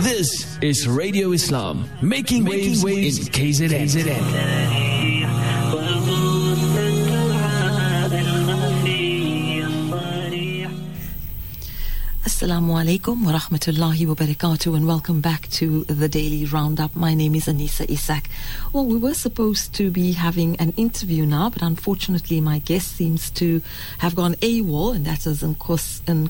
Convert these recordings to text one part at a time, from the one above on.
This is Radio Islam, making waves in KZN. Assalamu alaikum wa rahmatullahi wa barakatuh, and welcome back to the Daily Roundup. My name is Anisa Isak. Well, we were supposed to be having an interview now, but unfortunately my guest seems to have gone AWOL, and that is Nkosikona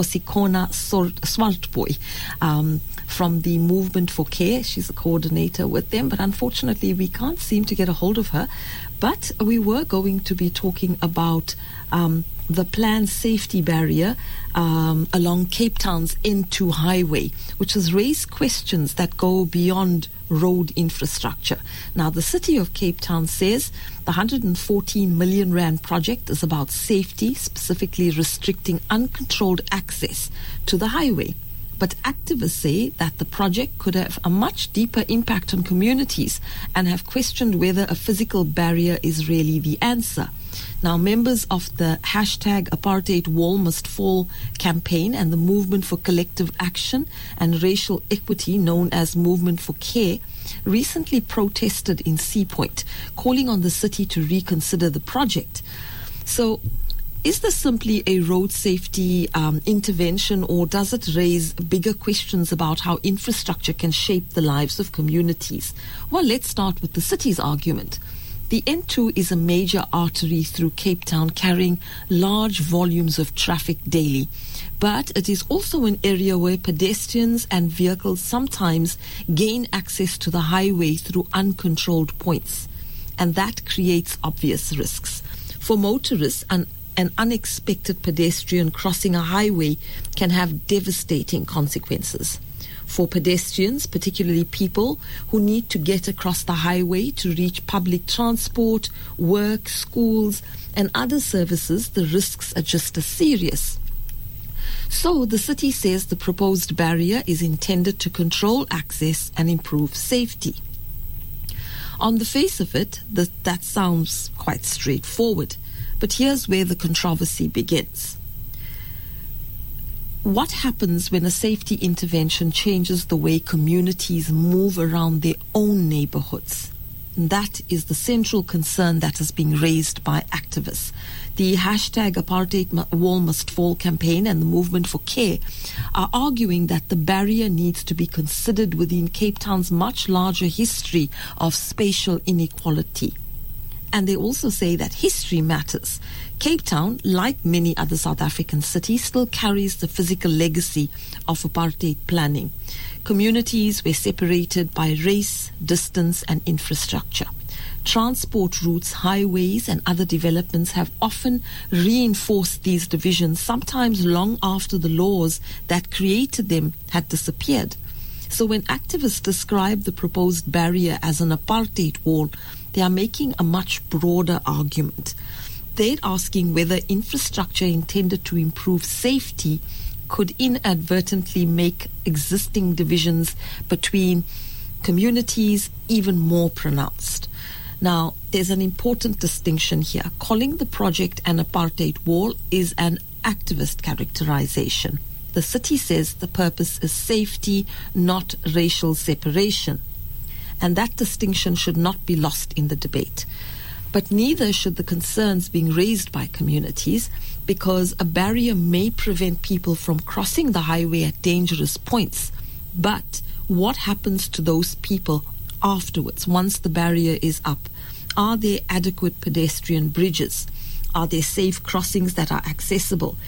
Swartboy from the Movement for Care. She's a coordinator with them, but unfortunately we can't seem to get a hold of her. But we were going to be talking about the planned safety barrier along Cape Town's N2 highway, which has raised questions that go beyond road infrastructure. Now, the city of Cape Town says the 114 million rand project is about safety, specifically restricting uncontrolled access to the highway. But activists say that the project could have a much deeper impact on communities and have questioned whether a physical barrier is really the answer. Now, members of the #Apartheid Wall Must Fall campaign and the Movement for Collective Action and Racial Equity, known as Movement for Care, recently protested in Sea Point, calling on the city to reconsider the project. So, is this simply a road safety intervention, or does it raise bigger questions about how infrastructure can shape the lives of communities? Well, let's start with the city's argument. The N2 is a major artery through Cape Town, carrying large volumes of traffic daily. But it is also an area where pedestrians and vehicles sometimes gain access to the highway through uncontrolled points. And that creates obvious risks. For motorists, an unexpected pedestrian crossing a highway can have devastating consequences. For pedestrians, particularly people who need to get across the highway to reach public transport, work, schools, and other services, the risks are just as serious. So the city says the proposed barrier is intended to control access and improve safety. On the face of it, that sounds quite straightforward. But here's where the controversy begins. What happens when a safety intervention changes the way communities move around their own neighborhoods? And that is the central concern that is being raised by activists. The #Apartheid Wall Must Fall campaign and the Movement for Care are arguing that the barrier needs to be considered within Cape Town's much larger history of spatial inequality. And they also say that history matters. Cape Town, like many other South African cities, still carries the physical legacy of apartheid planning. Communities were separated by race, distance, and infrastructure. Transport routes, highways, and other developments have often reinforced these divisions, sometimes long after the laws that created them had disappeared. So when activists describe the proposed barrier as an apartheid wall, they are making a much broader argument. They're asking whether infrastructure intended to improve safety could inadvertently make existing divisions between communities even more pronounced. Now, there's an important distinction here. Calling the project an apartheid wall is an activist characterization. The city says the purpose is safety, not racial separation. And that distinction should not be lost in the debate. But neither should the concerns being raised by communities, because a barrier may prevent people from crossing the highway at dangerous points. But what happens to those people afterwards, once the barrier is up? Are there adequate pedestrian bridges? Are there safe crossings that are accessible?